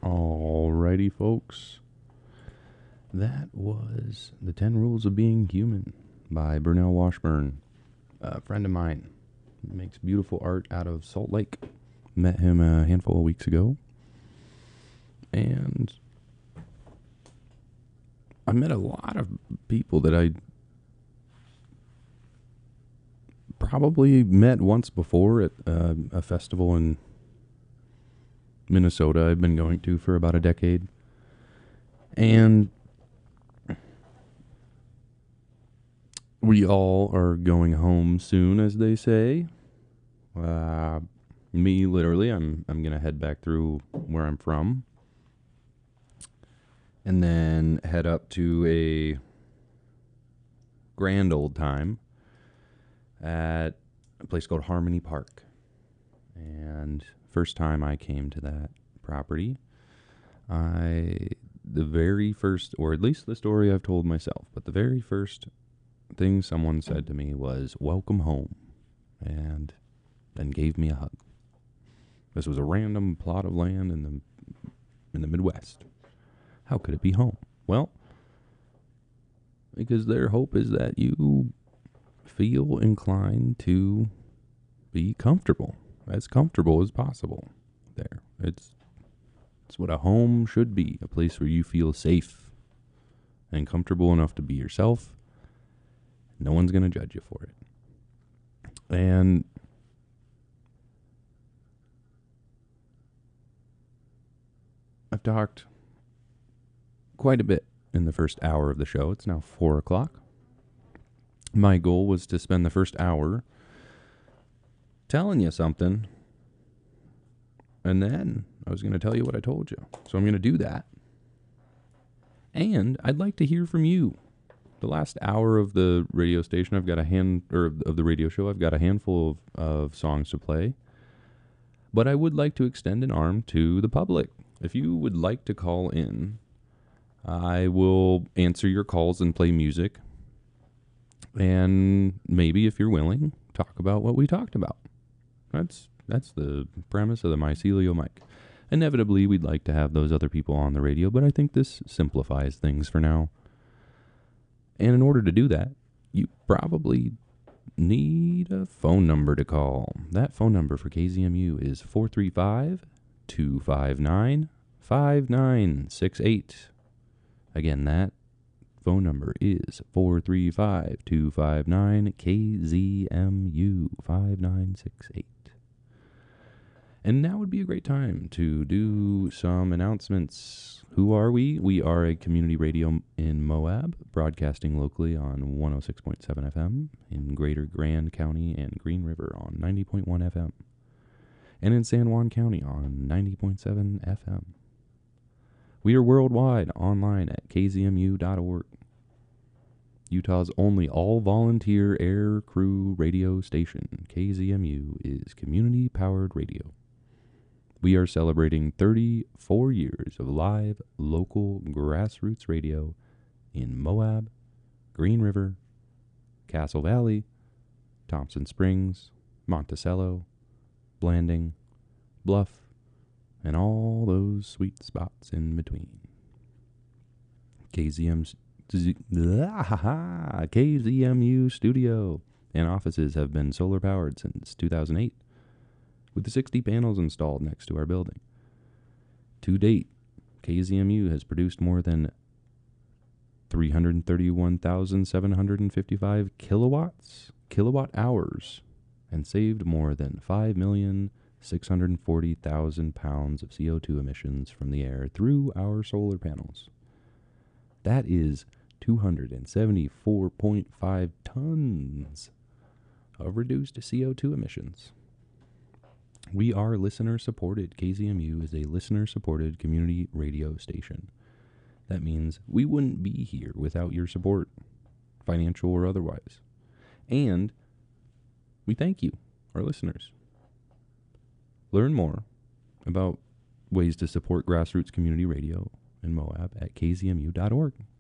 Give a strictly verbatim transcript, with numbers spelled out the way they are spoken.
Alrighty, folks. That was The ten Rules of Being Human by Burnell Washburn. A friend of mine makes beautiful art out of Salt Lake. Met him a handful of weeks ago. And I met a lot of people that I probably met once before at uh, a festival in Minnesota I've been going to for about a decade. And we all are going home soon, as they say. Uh, me, literally, I'm I'm gonna head back through where I'm from, and then head up to a grand old time at a place called Harmony Park. And first time I came to that property, I the very first, or at least the story I've told myself, but the very first thing someone said to me was, "Welcome home," and then gave me a hug. This was a random plot of land in the in the Midwest. How could it be home? Well, because their hope is that you feel inclined to be comfortable, as comfortable as possible there. It's it's what a home should be, a place where you feel safe and comfortable enough to be yourself. No one's going to judge you for it. And I've talked quite a bit in the first hour of the show. It's now four o'clock. My goal was to spend the first hour telling you something, and then I was going to tell you what I told you. So I'm going to do that. And I'd like to hear from you. The last hour of the radio station, I've got a hand, or of the radio show, I've got a handful of, of songs to play. But I would like to extend an arm to the public. If you would like to call in, I will answer your calls and play music. And maybe, if you're willing, talk about what we talked about. That's that's the premise of the mycelio mic. Inevitably, we'd like to have those other people on the radio, but I think this simplifies things for now. And in order to do that, you probably need a phone number to call. That phone number for K Z M U is four three five, two five nine, five nine six eight. Again, that phone number is four three five, two five nine, K Z M U five nine six eight. And now would be a great time to do some announcements. Who are we? We are a community radio in Moab, broadcasting locally on one oh six point seven F M, in Greater Grand County and Green River on ninety point one F M, and in San Juan County on ninety point seven F M. We are worldwide online at K Z M U dot org. Utah's only all-volunteer air crew radio station, K Z M U, is community-powered radio. We are celebrating thirty-four years of live, local, grassroots radio in Moab, Green River, Castle Valley, Thompson Springs, Monticello, Blanding, Bluff, and all those sweet spots in between. K Z M's K Z M U studio and offices have been solar powered since two thousand eight, with the sixty panels installed next to our building. To date, K Z M U has produced more than three hundred thirty-one thousand seven hundred fifty-five kilowatts, kilowatt hours, and saved more than five million six hundred forty thousand pounds of C O two emissions from the air through our solar panels. That is two hundred seventy-four point five tons of reduced C O two emissions. We are listener-supported. K Z M U is a listener-supported community radio station. That means we wouldn't be here without your support, financial or otherwise. And we thank you, our listeners. Learn more about ways to support grassroots community radio in Moab at K Z M U dot org.